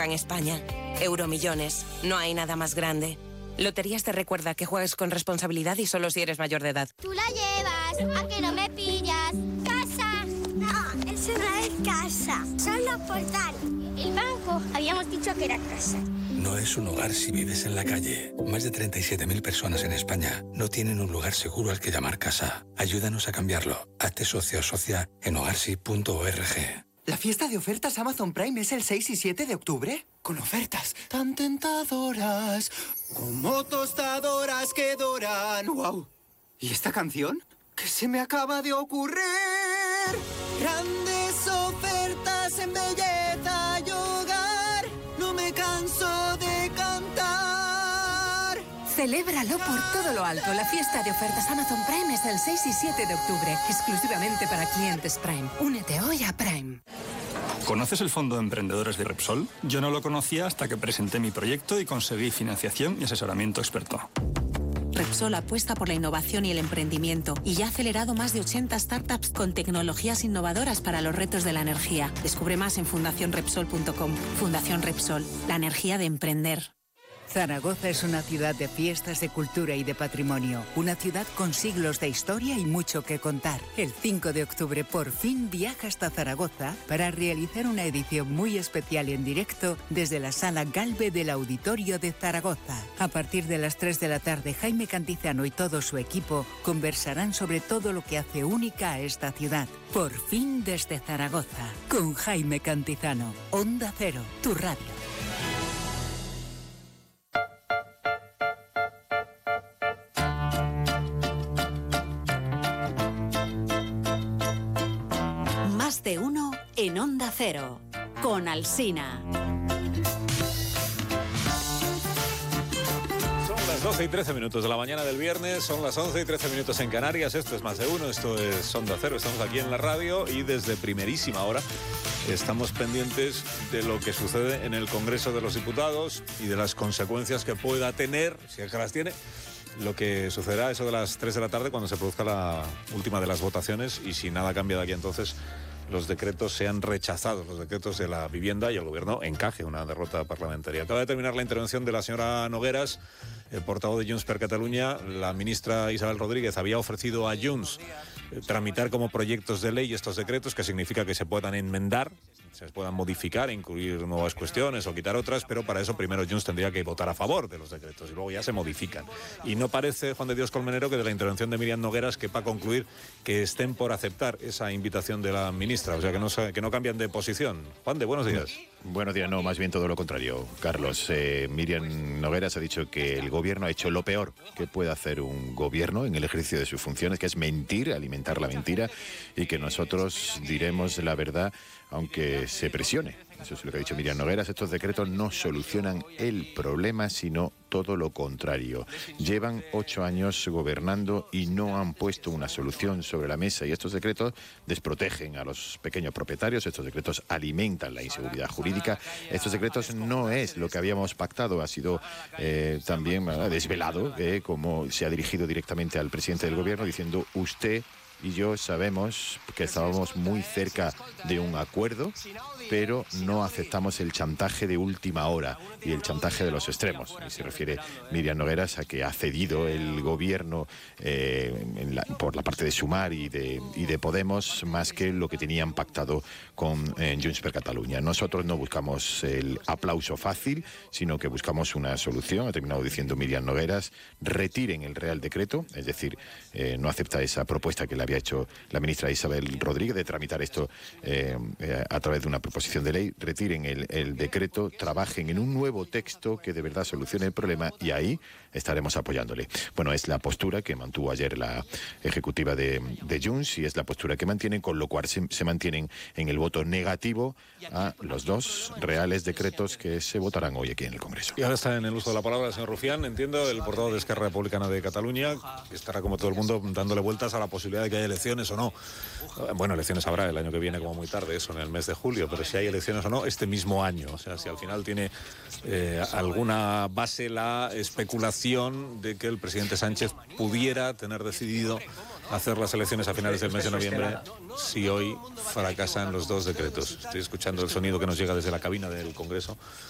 toca en España. Euromillones. No hay nada más grande. Loterías te recuerda que juegues con responsabilidad y solo si eres mayor de edad. Tú la llevas, ¿a que no me pillas? ¡Casa! No, eso no es casa. Son los portales. El banco, habíamos dicho que era casa. No es un hogar si vives en la calle. Más de 37.000 personas en España no tienen un lugar seguro al que llamar casa. Ayúdanos a cambiarlo. Hazte socio o socia en hogarsi.org. ¿La fiesta de ofertas Amazon Prime es el 6 y 7 de octubre? Con ofertas tan tentadoras, como tostadoras que doran. ¡Wow! ¿Y esta canción? ¿Qué se me acaba de ocurrir? Grandes ofertas en belleza y hogar. No me canso de cantar. Celébralo por todo lo alto. La fiesta de ofertas Amazon Prime es el 6 y 7 de octubre, exclusivamente para clientes Prime. Únete hoy a Prime. ¿Conoces el Fondo de Emprendedores de Repsol? Yo no lo conocía hasta que presenté mi proyecto y conseguí financiación y asesoramiento experto. Repsol apuesta por la innovación y el emprendimiento y ya ha acelerado más de 80 startups con tecnologías innovadoras para los retos de la energía. Descubre más en fundacionrepsol.com. Fundación Repsol, la energía de emprender. Zaragoza es una ciudad de fiestas, de cultura y de patrimonio. Una ciudad con siglos de historia y mucho que contar. El 5 de octubre por fin viaja hasta Zaragoza para realizar una edición muy especial en directo desde la Sala Galve del Auditorio de Zaragoza. A partir de las 3 de la tarde, Jaime Cantizano y todo su equipo conversarán sobre todo lo que hace única a esta ciudad. Por fin desde Zaragoza, con Jaime Cantizano. Onda Cero, tu radio. Más de uno en Onda Cero, con Alsina. Son las 12 y 13 minutos de la mañana del viernes, son las 11 y 13 minutos en Canarias. Esto es Más de uno, esto es Onda Cero, estamos aquí en la radio y desde primerísima hora estamos pendientes de lo que sucede en el Congreso de los Diputados y de las consecuencias que pueda tener, si es que las tiene, lo que sucederá eso de las 3 de la tarde cuando se produzca la última de las votaciones y si nada cambia de aquí entonces los decretos sean rechazados, los decretos de la vivienda y el gobierno encaje una derrota parlamentaria. Acaba de terminar la intervención de la señora Nogueras, el portavoz de Junts per Catalunya. La ministra Isabel Rodríguez había ofrecido a Junts tramitar como proyectos de ley estos decretos, que significa que se puedan enmendar, se puedan modificar, incluir nuevas cuestiones o quitar otras, pero para eso primero Junts tendría que votar a favor de los decretos y luego ya se modifican. Y no parece, Juan de Dios Colmenero, que de la intervención de Miriam Nogueras quepa concluir que estén por aceptar esa invitación de la ministra, o sea que no cambian de posición. Juan de, buenos días. Buenos días, no, más bien todo lo contrario, Carlos. Miriam Nogueras ha dicho que el gobierno ha hecho lo peor que puede hacer un gobierno en el ejercicio de sus funciones, que es mentir, alimentar la mentira, y que nosotros diremos la verdad aunque se presione. Eso es lo que ha dicho Miriam Nogueras. Estos decretos no solucionan el problema, sino todo lo contrario. Llevan 8 años gobernando y no han puesto una solución sobre la mesa, y estos decretos desprotegen a los pequeños propietarios, estos decretos alimentan la inseguridad jurídica, estos decretos no es lo que habíamos pactado, ha sido también desvelado, como se ha dirigido directamente al presidente del gobierno diciendo: usted y yo sabemos que estábamos muy cerca de un acuerdo, pero no aceptamos el chantaje de última hora y el chantaje de los extremos. Y se refiere Miriam Nogueras a que ha cedido el gobierno por la parte de Sumar y de Podemos más que lo que tenían pactado con Junts per Catalunya. Nosotros no buscamos el aplauso fácil, sino que buscamos una solución. Ha terminado diciendo Miriam Nogueras: retiren el Real Decreto, es decir, no acepta esa propuesta que le había hecho la ministra Isabel Rodríguez de tramitar esto a través de una proposición de ley. Retiren el decreto, trabajen en un nuevo texto que de verdad solucione el problema y ahí estaremos apoyándole. Bueno, es la postura que mantuvo ayer la ejecutiva de Junts y es la postura que mantienen, con lo cual se mantienen en el voto negativo a los 2 reales decretos que se votarán hoy aquí en el Congreso. Y ahora está en el uso de la palabra el señor Rufián, entiendo, el portavoz de Esquerra Republicana de Cataluña, que estará como todo el mundo dándole vueltas a la posibilidad de que haya elecciones o no. Bueno, elecciones habrá el año que viene como muy tarde, eso en el mes de julio, pero si hay elecciones o no este mismo año, o sea, si al final tiene alguna base la especulación de que el presidente Sánchez pudiera tener decidido hacer las elecciones a finales del mes de noviembre si hoy fracasan los 2 decretos. Estoy escuchando el sonido que nos llega desde la cabina del Congreso